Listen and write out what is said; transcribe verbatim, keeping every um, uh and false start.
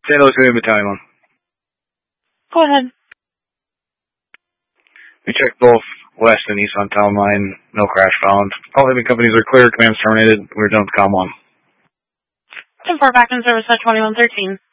Saint Louis Marine Battalion one. Go ahead. We checked both west and east on town line. No crash found. All heavy companies are clear. Command's terminated. We're done with Com one. ten four back in service at twenty-one thirteen.